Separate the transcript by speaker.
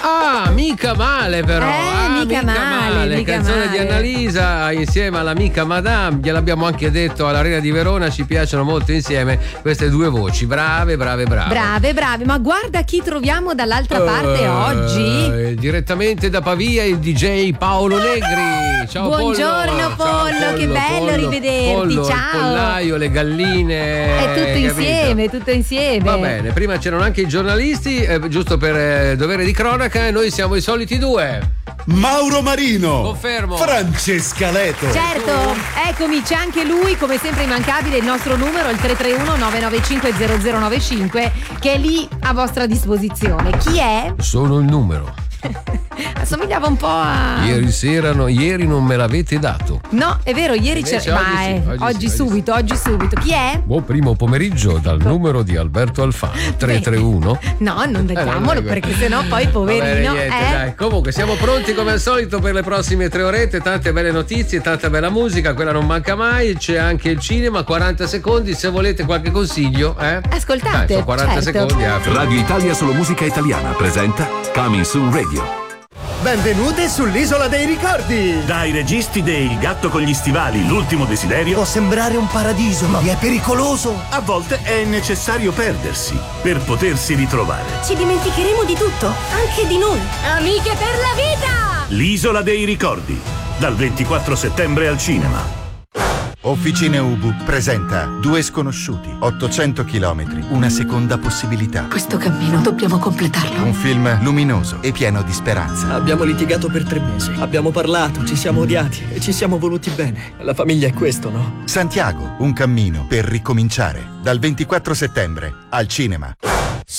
Speaker 1: Mica male però.
Speaker 2: Mica male.
Speaker 1: Canzone di Annalisa insieme all'amica Madame. Gliel'abbiamo anche detto all'Arena di Verona, ci piacciono molto insieme queste due voci. Brave.
Speaker 2: Ma guarda chi troviamo dall'altra parte oggi.
Speaker 1: Direttamente da Pavia il DJ Paolo Negri. Ciao
Speaker 2: Buongiorno Pollo, che bello rivederti. Ciao.
Speaker 1: Il pollaio, le galline.
Speaker 2: È tutto insieme.
Speaker 1: Va bene, prima c'erano anche i giornalisti, giusto per dovere di cronaca, e noi siamo i soliti due.
Speaker 3: Mauro Marino.
Speaker 1: Confermo.
Speaker 3: Francesca Leto.
Speaker 2: Certo, eccomi, c'è anche lui, come sempre immancabile, il nostro numero, il 331-995-0095, che è lì a vostra disposizione. Chi è?
Speaker 1: Sono il numero.
Speaker 2: Assomigliava un po' a...
Speaker 1: Ieri non me l'avete dato.
Speaker 2: No, è vero, ieri c'era. Oggi subito. Chi è?
Speaker 1: Buon primo pomeriggio dal numero di Alberto Alfano. 331.
Speaker 2: No, non diamolo perché sennò poi poverino.
Speaker 1: Dai. Comunque siamo pronti come al solito per le prossime 3 orette, tante belle notizie, tanta bella musica, quella non manca mai. C'è anche il cinema, 40 secondi, se volete qualche consiglio,
Speaker 2: Ascoltate.
Speaker 1: Sono 40 secondi.
Speaker 4: Radio Italia Solo Musica Italiana presenta Coming Soon Radio.
Speaker 5: Benvenute sull'Isola dei Ricordi!
Speaker 6: Dai registi dei Il gatto con gli stivali, l'ultimo desiderio.
Speaker 5: Può sembrare un paradiso, ma è pericoloso!
Speaker 6: A volte è necessario perdersi per potersi ritrovare.
Speaker 7: Ci dimenticheremo di tutto, anche di noi.
Speaker 8: Amiche per la vita!
Speaker 6: L'Isola dei Ricordi, dal 24 settembre al cinema.
Speaker 9: Officine Ubu presenta 2 sconosciuti, 800 chilometri, una seconda possibilità.
Speaker 8: Questo cammino dobbiamo completarlo.
Speaker 9: Un film luminoso e pieno di speranza.
Speaker 10: Abbiamo litigato per 3 mesi, abbiamo parlato, ci siamo odiati e ci siamo voluti bene. La famiglia è questo, no?
Speaker 9: Santiago, un cammino per ricominciare. Dal 24 settembre al cinema.